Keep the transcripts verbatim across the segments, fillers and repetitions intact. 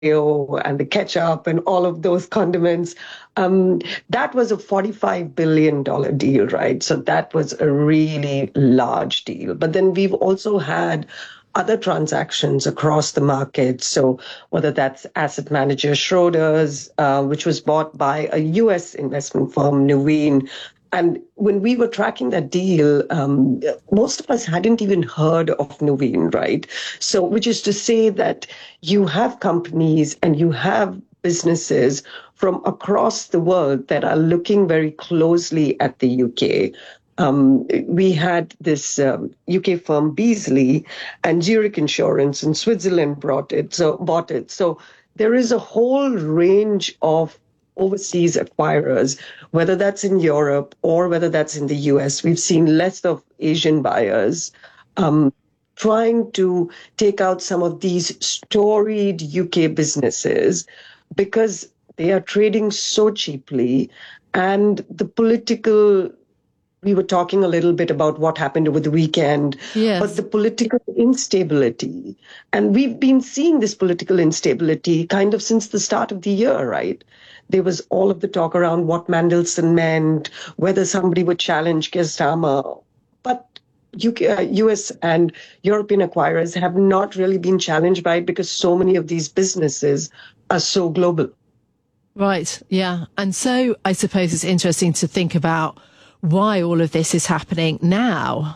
mayo and the ketchup and all of those condiments. Um, that was a forty-five billion dollars deal, right? So that was a really large deal. But then we've also had other transactions across the market. So whether that's asset manager Schroders, uh, which was bought by a U S investment firm, Nuveen. And when we were tracking that deal, um, most of us hadn't even heard of Nuveen, right? So, which is to say that you have companies and you have businesses from across the world that are looking very closely at the U K. Um, we had this um, U K firm Beazley and Zurich Insurance in Switzerland brought it, so bought it. So there is a whole range of overseas acquirers, whether that's in Europe or whether that's in the U S. We've seen less of Asian buyers um, trying to take out some of these storied U K businesses because they are trading so cheaply, and the political, we were talking a little bit about what happened over the weekend, Yes. but the political instability, and we've been seeing this political instability kind of since the start of the year, right? There was all of the talk around what Mandelson meant, whether somebody would challenge Keir Starmer, but U K, uh, U S and European acquirers have not really been challenged by it because so many of these businesses are so global. Right, yeah. And so I suppose it's interesting to think about why all of this is happening now.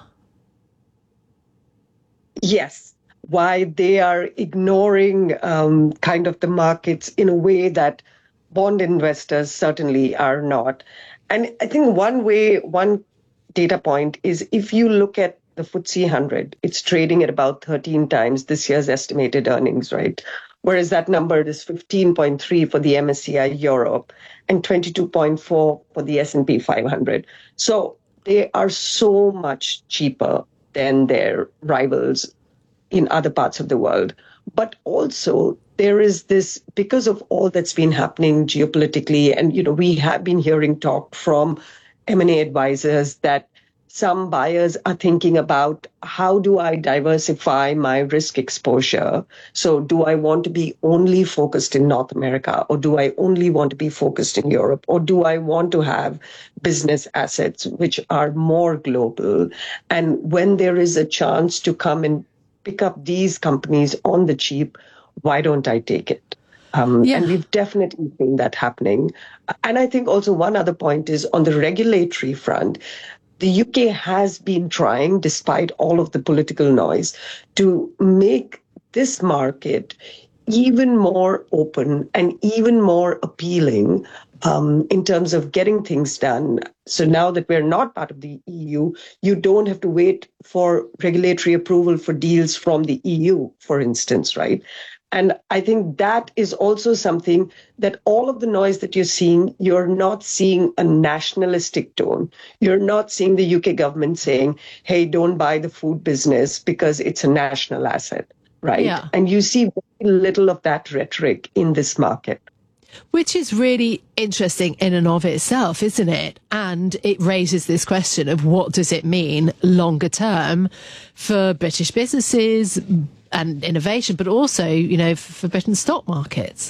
Yes, why they are ignoring um, kind of the markets in a way that bond investors certainly are not. And I think one way, one data point is if you look at the F T S E one hundred, it's trading at about thirteen times this year's estimated earnings, right? Whereas that number is fifteen point three for the M S C I Europe and twenty-two point four for the S and P five hundred. So they are so much cheaper than their rivals in other parts of the world. But also there is this, because of all that's been happening geopolitically, and, you know, we have been hearing talk from M and A advisors that some buyers are thinking about, how do I diversify my risk exposure? So do I want to be only focused in North America, or do I only want to be focused in Europe, or do I want to have business assets which are more global? And when there is a chance to come and pick up these companies on the cheap, why don't I take it? Um, Yeah. And we've definitely seen that happening. And I think also one other point is on the regulatory front. The U K has been trying, despite all of the political noise, to make this market even more open and even more appealing um, in terms of getting things done. So now that we're not part of the E U, you don't have to wait for regulatory approval for deals from the E U, for instance, right? And I think that is also something that all of the noise that you're seeing, you're not seeing a nationalistic tone. You're not seeing the U K government saying, hey, don't buy the food business because it's a national asset, right? Yeah. And you see very little of that rhetoric in this market. Which is really interesting in and of itself, isn't it? And it raises this question of what does it mean longer term for British businesses and innovation, but also, you know, for Britain's stock markets.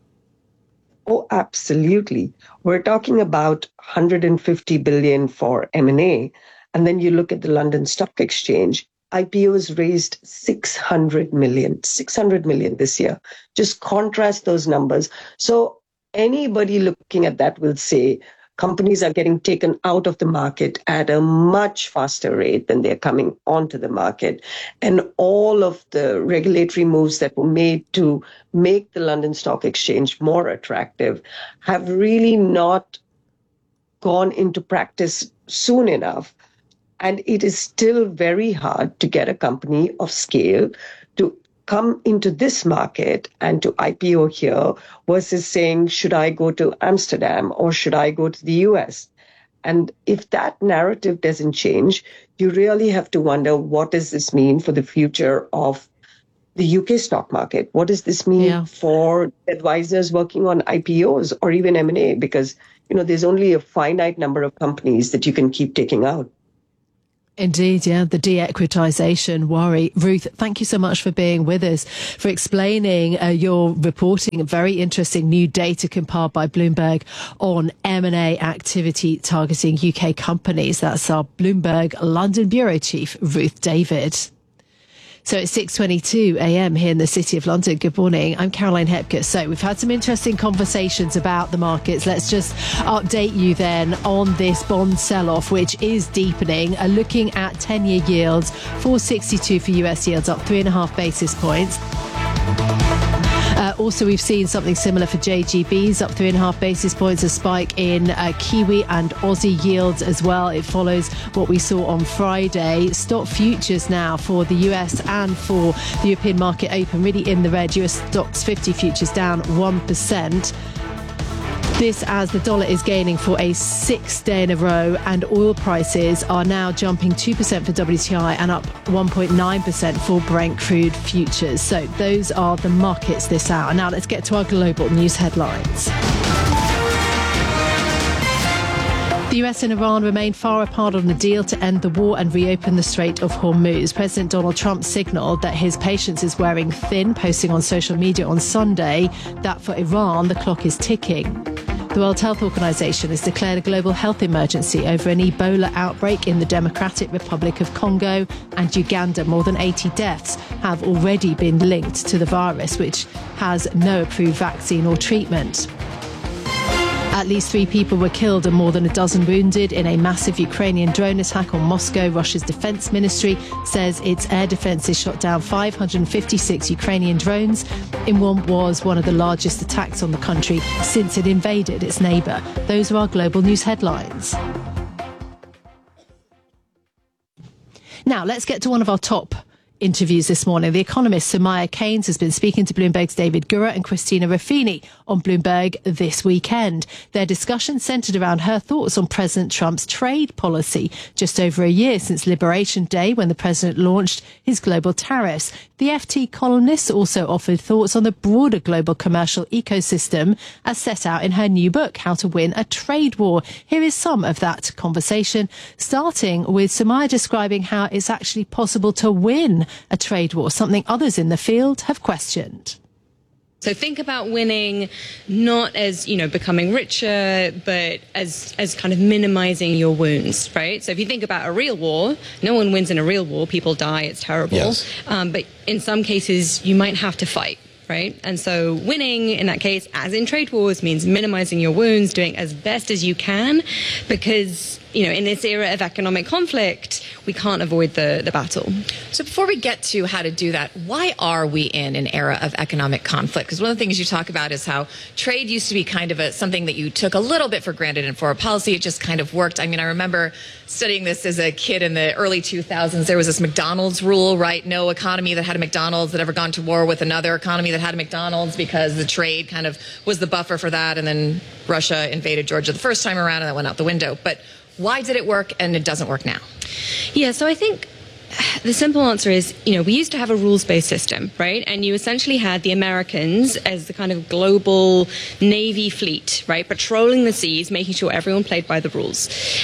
Oh, absolutely. We're talking about one hundred fifty billion for M and A. And then you look at the London Stock Exchange, I P Os raised six hundred million, six hundred million this year. Just contrast those numbers. So anybody looking at that will say companies are getting taken out of the market at a much faster rate than they're coming onto the market. And all of the regulatory moves that were made to make the London Stock Exchange more attractive have really not gone into practice soon enough. And it is still very hard to get a company of scale to come into this market and to I P O here versus saying, should I go to Amsterdam or should I go to the U S? And if that narrative doesn't change, you really have to wonder, what does this mean for the future of the U K stock market? What does this mean Yeah. for advisors working on I P Os or even M and A? Because, you know, there's only a finite number of companies that you can keep taking out. Indeed, yeah, the de-equitization worry. Ruth, thank you so much for being with us, for explaining uh, your reporting, very interesting new data compiled by Bloomberg on M and A activity targeting U K companies. That's our Bloomberg London Bureau Chief, Ruth David. So it's six twenty-two a.m. here in the City of London. Good morning. I'm Caroline Hepker. So we've had some interesting conversations about the markets. Let's just update you then on this bond sell-off, which is deepening. Uh, looking at ten-year yields, four sixty-two for U S yields, up three and a half basis points. Uh, also, we've seen something similar for J G Bs, up three and a half basis points, a spike in uh, Kiwi and Aussie yields as well. It follows what we saw on Friday. Stock futures now for the U S and for the European market open, really in the red. U S stocks fifty futures down one percent. This as the dollar is gaining for a sixth day in a row, and oil prices are now jumping two percent for W T I and up one point nine percent for Brent crude futures. So those are the markets this hour. Now let's get to our global news headlines. The U S and Iran remain far apart on a deal to end the war and reopen the Strait of Hormuz. President Donald Trump signalled that his patience is wearing thin, posting on social media on Sunday that for Iran, the clock is ticking. The World Health Organization has declared a global health emergency over an Ebola outbreak in the Democratic Republic of Congo and Uganda. More than eighty deaths have already been linked to the virus, which has no approved vaccine or treatment. At least three people were killed and more than a dozen wounded in a massive Ukrainian drone attack on Moscow. Russia's defense ministry says its air defenses shot down five hundred fifty-six Ukrainian drones in what was one of the largest attacks on the country since it invaded its neighbour. Those are our global news headlines. Now, let's get to one of our top interviews this morning. The economist Soumaya Keynes has been speaking to Bloomberg's David Gura and Christina Ruffini on Bloomberg this weekend. Their discussion centred around her thoughts on President Trump's trade policy just over a year since Liberation Day, when the president launched his global tariffs. The F T columnist also offered thoughts on the broader global commercial ecosystem as set out in her new book, How to Win a Trade War. Here is some of that conversation, starting with Soumaya describing how it's actually possible to win a trade war, something others in the field have questioned. So think about winning not as, you know, becoming richer, but as as kind of minimizing your wounds, right? So if you think about a real war, no one wins in a real war. People die. It's terrible. Yes. Um, but in some cases, you might have to fight. Right? And so winning in that case, as in trade wars, means minimizing your wounds, doing as best as you can, because, you know, in this era of economic conflict, we can't avoid the, the battle. So before we get to how to do that, why are we in an era of economic conflict? Because one of the things you talk about is how trade used to be kind of a, something that you took a little bit for granted, and for a policy, it just kind of worked. I mean, I remember studying this as a kid in the early two thousands. There was this McDonald's rule, right? No economy that had a McDonald's that ever gone to war with another economy that had a McDonald's, because the trade kind of was the buffer for that. And then Russia invaded Georgia the first time around, and that went out the window. But why did it work and it doesn't work now? Yeah, so I think the simple answer is, you know, we used to have a rules-based system, right? And you essentially had the Americans as the kind of global Navy fleet, right? Patrolling the seas, making sure everyone played by the rules.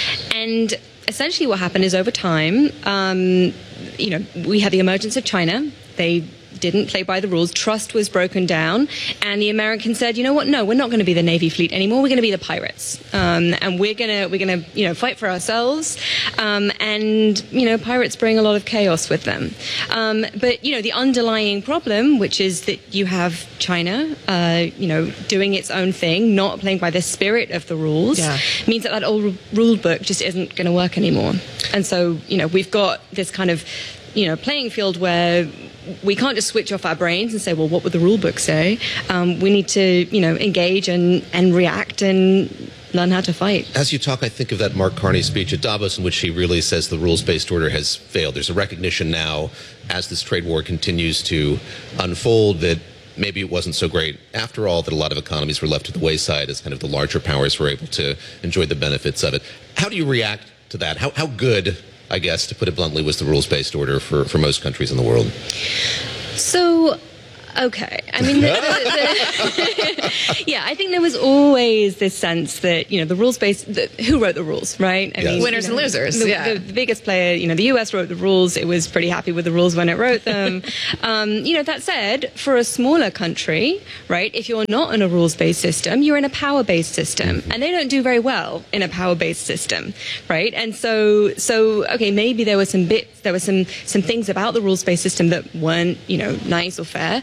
And essentially what happened is, over time, um, you know, we had the emergence of China. They didn't play by the rules. Trust was broken down, and the Americans said, you know what, no, we're not going to be the Navy fleet anymore. We're going to be the pirates, um, and we're going to we're going to you know fight for ourselves. Um, and you know, pirates bring a lot of chaos with them. Um, but you know, the underlying problem, which is that you have China, uh, you know, doing its own thing, not playing by the spirit of the rules, yeah. means that that old rule book just isn't going to work anymore. And so, you know, we've got this kind of, you know, playing field where we can't just switch off our brains and say, well, what would the rule book say? Um, we need to, you know, engage and, and react and learn how to fight. As you talk, I think of that Mark Carney speech at Davos, in which he really says the rules-based order has failed. There's a recognition now, as this trade war continues to unfold, that maybe it wasn't so great after all, that a lot of economies were left to the wayside as kind of the larger powers were able to enjoy the benefits of it. How do you react to that? How, how good, I guess, to put it bluntly, was the rules-based order for, for most countries in the world? So, okay. I mean, the, the, the, Yeah, I think there was always this sense that, you know, the rules-based, the, who wrote the rules, right? I Yes. mean, Winners you know, and losers, The, yeah. the, the biggest player, you know, the U S wrote the rules. It was pretty happy with the rules when it wrote them. um, you know, that said, for a smaller country, right, if you're not in a rules-based system, you're in a power-based system. And they don't do very well in a power-based system, right? And so, so okay, maybe there were some bits, there were some, some things about the rules-based system that weren't, you know, nice or fair.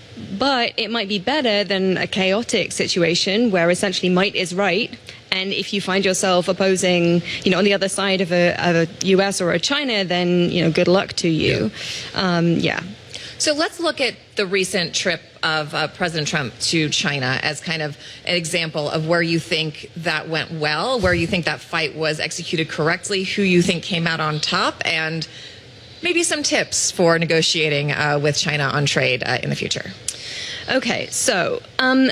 But it might be better than a chaotic situation where essentially might is right. And if you find yourself opposing, you know, on the other side of a, of a U S or a China, then, you know, good luck to you. Yeah. Um, yeah. So let's look at the recent trip of uh, President Trump to China as kind of an example of where you think that went well, where you think that fight was executed correctly, who you think came out on top, and maybe some tips for negotiating uh, with China on trade uh, in the future. Okay, so um,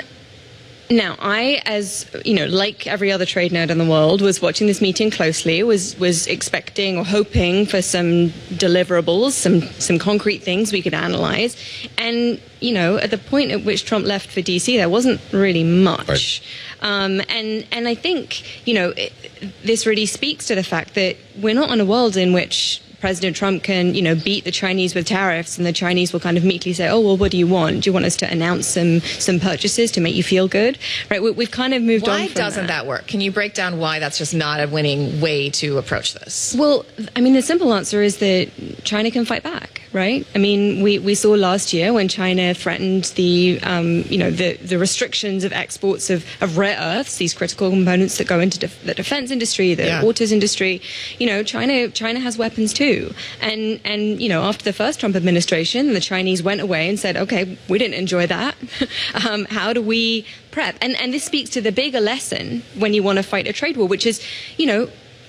now I, as you know, like every other trade nerd in the world, was watching this meeting closely. Was was expecting or hoping for some deliverables, some some concrete things we could analyze. And you know, at the point at which Trump left for D C, there wasn't really much. Right. Um, and and I think you know it, this really speaks to the fact that we're not in a world in which President Trump can, you know, beat the Chinese with tariffs, and the Chinese will kind of meekly say, "Oh, well, what do you want? Do you want us to announce some some purchases to make you feel good?" Right? We, we've kind of moved why on. Why doesn't that. that work? Can you break down why that's just not a winning way to approach this? Well, I mean, the simple answer is that China can fight back, right? I mean, we, we saw last year when China threatened the, um, you know, the, the restrictions of exports of, of rare earths, these critical components that go into def- the defense industry, the yeah. autos industry. You know, China China has weapons too. And, and, you know, after the first Trump administration, the Chinese went away and said, okay, we didn't enjoy that. um, how do we prep? And, and this speaks to the bigger lesson when you want to fight a trade war, which is, you know,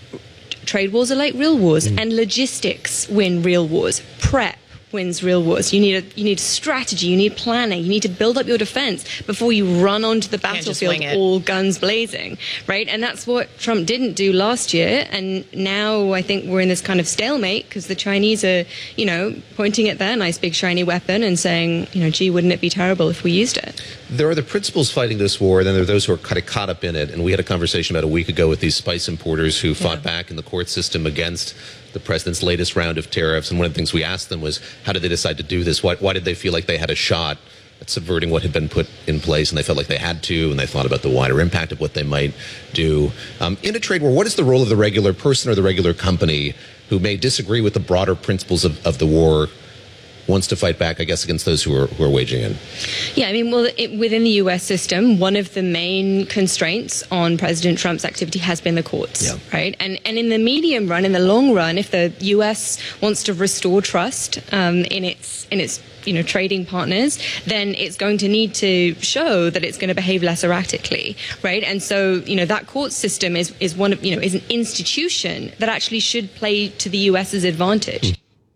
trade wars are like real wars, mm. and logistics win real wars. Prep wins real wars. You need a you need strategy, you need planning, you need to build up your defense before you run onto the battlefield all guns blazing, right? And that's what Trump didn't do last year, and now I think we're in this kind of stalemate because the Chinese are, you know, pointing at their nice big shiny weapon and saying, you know, gee, wouldn't it be terrible if we used it? There are the principals fighting this war, and then there are those who are kind of caught up in it. And we had a conversation about a week ago with these spice importers who fought yeah. back in the court system against the president's latest round of tariffs. And one of the things we asked them was, how did they decide to do this? Why, why did they feel like they had a shot at subverting what had been put in place, and they felt like they had to, and they thought about the wider impact of what they might do? Um, in a trade war, what is the role of the regular person or the regular company who may disagree with the broader principles of, of the war, wants to fight back, I guess, against those who are who are waging it? Yeah, I mean, well, it, within the U S system, one of the main constraints on President Trump's activity has been the courts, yeah. right? And and in the medium run, in the long run, if the U S wants to restore trust um, in its in its you know trading partners, then it's going to need to show that it's going to behave less erratically, right? And so you know that court system is is one of you know is an institution that actually should play to the US's advantage. Mm.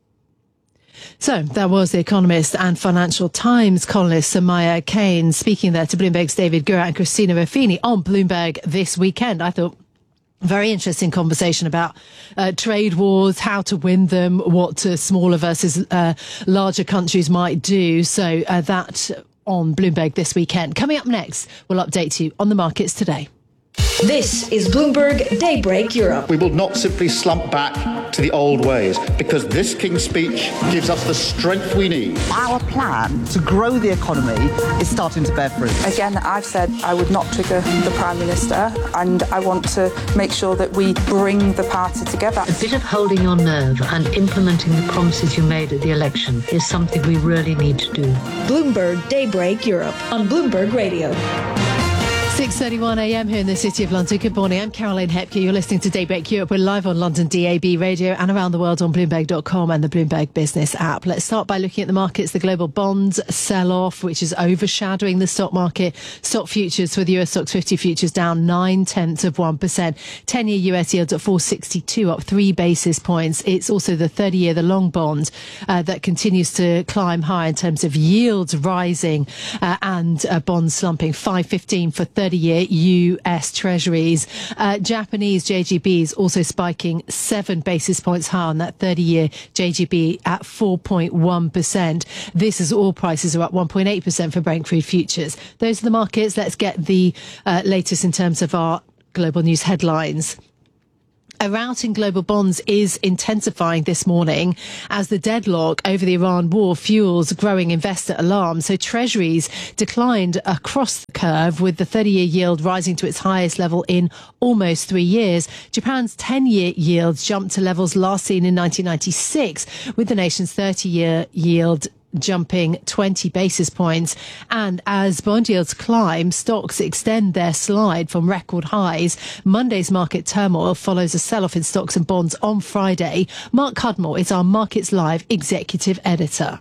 So that was The Economist and Financial Times columnist Samaya Kane speaking there to Bloomberg's David Gura and Christina Ruffini on Bloomberg this weekend. I thought very interesting conversation about uh, trade wars, how to win them, what uh, smaller versus uh, larger countries might do. So uh, that on Bloomberg this weekend. Coming up next, we'll update you on the markets today. This is Bloomberg Daybreak Europe. We will not simply slump back to the old ways, because this King's Speech gives us the strength we need. Our plan to grow the economy is starting to bear fruit. Again, I've said I would not trigger the Prime Minister, and I want to make sure that we bring the party together. A bit of holding your nerve and implementing the promises you made at the election is something we really need to do. Bloomberg Daybreak Europe on Bloomberg Radio. six thirty-one a.m. here in the City of London. Good morning. I'm Caroline Hepke. You're listening to Daybreak Europe. We're live on London D A B radio and around the world on Bloomberg dot com and the Bloomberg Business app. Let's start by looking at the markets. The global bonds sell-off, which is overshadowing the stock market. Stock futures for the U S Stocks fifty futures down nine tenths of one percent. ten-year U S yields at four sixty-two, up three basis points. It's also the thirty-year, the long bond, uh, that continues to climb high in terms of yields rising uh, and uh, bonds slumping. five fifteen for thirty. thirty-year U S Treasuries. Uh, Japanese J G Bs also spiking seven basis points higher on that thirty-year J G B at four point one percent. This is oil prices are up one point eight percent for Brent crude futures. Those are the markets. Let's get the uh, latest in terms of our global news headlines. A rout in global bonds is intensifying this morning as the deadlock over the Iran war fuels growing investor alarm. So treasuries declined across the curve, with the thirty-year yield rising to its highest level in almost three years. Japan's ten-year yields jumped to levels last seen in nineteen ninety-six, with the nation's thirty-year yield jumping twenty basis points. And as bond yields climb, stocks extend their slide from record highs. Monday's market turmoil follows a sell-off in stocks and bonds on Friday. Mark Cudmore is our Markets Live executive editor.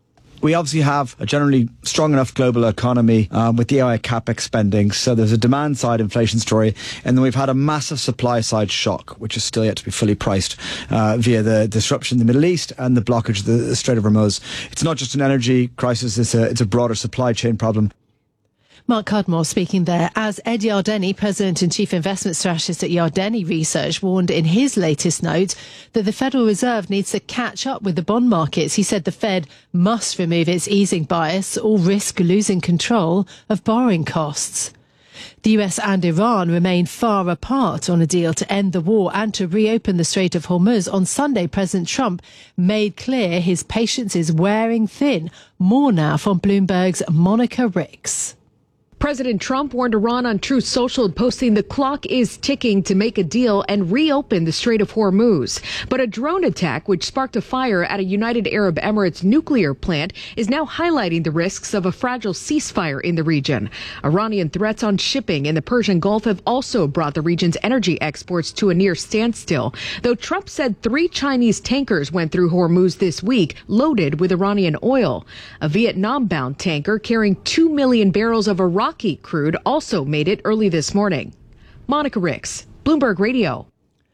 We obviously have a generally strong enough global economy um, with the A I capex spending. So there's a demand side inflation story. And then we've had a massive supply side shock, which is still yet to be fully priced uh, via the disruption in the Middle East and the blockage of the Strait of Hormuz. It's not just an energy crisis. It's a, it's a broader supply chain problem. Mark Cudmore speaking there, as Ed Yardeni, President and Chief Investment Strategist at Yardeni Research, warned in his latest note that the Federal Reserve needs to catch up with the bond markets. He said the Fed must remove its easing bias or risk losing control of borrowing costs. The U S and Iran remain far apart on a deal to end the war and to reopen the Strait of Hormuz. On Sunday, President Trump made clear his patience is wearing thin. More now from Bloomberg's Monica Ricks. President Trump warned Iran on Truth Social, posting the clock is ticking to make a deal and reopen the Strait of Hormuz. But a drone attack, which sparked a fire at a United Arab Emirates nuclear plant, is now highlighting the risks of a fragile ceasefire in the region. Iranian threats on shipping in the Persian Gulf have also brought the region's energy exports to a near standstill, though Trump said three Chinese tankers went through Hormuz this week, loaded with Iranian oil. A Vietnam-bound tanker carrying two million barrels of Iraqi crude also made it early this morning. Monica Ricks, Bloomberg Radio.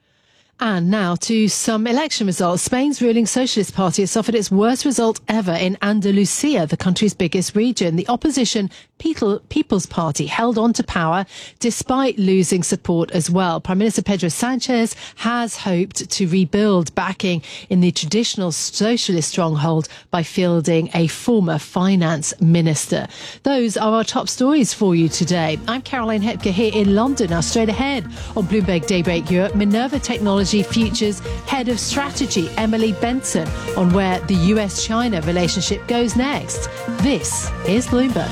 And now to some election results. Spain's ruling Socialist Party has suffered its worst result ever in Andalusia, the country's biggest region. The opposition People, People's Party held on to power despite losing support as well. Prime Minister Pedro Sanchez has hoped to rebuild backing in the traditional socialist stronghold by fielding a former finance minister. Those are our top stories for you today. I'm Caroline Hepker here in London. Now straight ahead on Bloomberg Daybreak Europe, Minerva Technology Futures Head of Strategy Emily Benson on where the U S China relationship goes next. This is Bloomberg.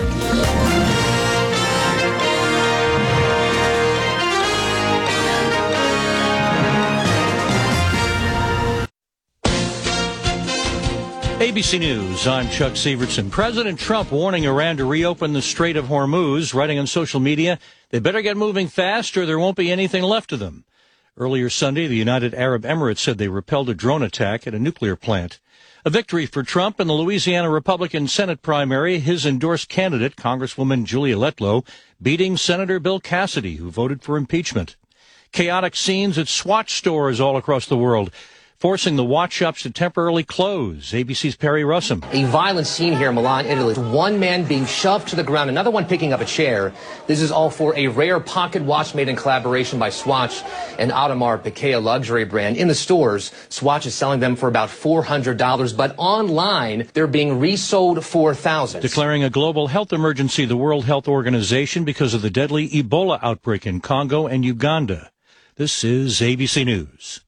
A B C News, I'm Chuck Sievertson. President Trump warning Iran to reopen the Strait of Hormuz, writing on social media, they better get moving fast or there won't be anything left of them. Earlier Sunday, the United Arab Emirates said they repelled a drone attack at a nuclear plant. A victory for Trump in the Louisiana Republican Senate primary, his endorsed candidate, Congresswoman Julia Letlow, beating Senator Bill Cassidy, who voted for impeachment. Chaotic scenes at Swatch stores all across the world, forcing the watch shops to temporarily close. A B C's Perry Russum. A violent scene here in Milan, Italy. One man being shoved to the ground, another one picking up a chair. This is all for a rare pocket watch made in collaboration by Swatch and Audemars Piguet, luxury brand. In the stores, Swatch is selling them for about four hundred dollars, but online, they're being resold for thousands. Declaring a global health emergency, the World Health Organization, because of the deadly Ebola outbreak in Congo and Uganda. This is A B C News.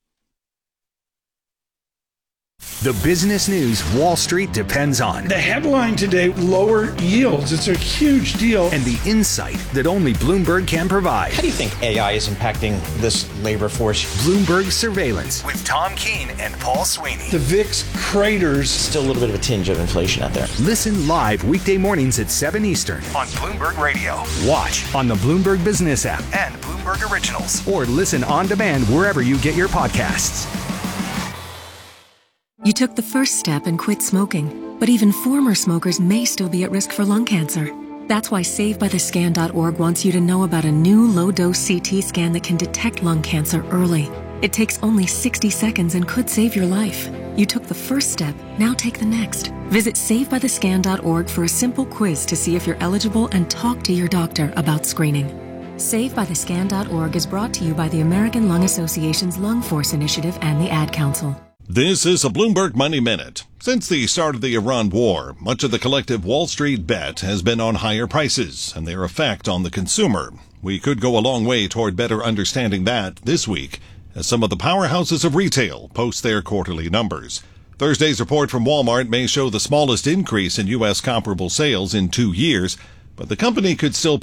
The business news Wall Street depends on. The headline today, lower yields. It's a huge deal. And the insight that only Bloomberg can provide. How do you think A I is impacting this labor force? Bloomberg Surveillance with Tom Keene and Paul Sweeney. The V I X craters. Still a little bit of a tinge of inflation out there. Listen live weekday mornings at seven Eastern on Bloomberg Radio. Watch on the Bloomberg Business app and Bloomberg Originals. Or listen on demand wherever you get your podcasts. You took the first step and quit smoking, but even former smokers may still be at risk for lung cancer. That's why save by the scan dot org wants you to know about a new low-dose C T scan that can detect lung cancer early. It takes only sixty seconds and could save your life. You took the first step, now take the next. Visit save by the scan dot org for a simple quiz to see if you're eligible and talk to your doctor about screening. save by the scan dot org is brought to you by the American Lung Association's Lung Force Initiative and the Ad Council. This is a Bloomberg Money Minute. Since the start of the Iran war, much of the collective Wall Street bet has been on higher prices and their effect on the consumer. We could go a long way toward better understanding that this week, as some of the powerhouses of retail post their quarterly numbers. Thursday's report from Walmart may show the smallest increase in U S comparable sales in two years, but the company could still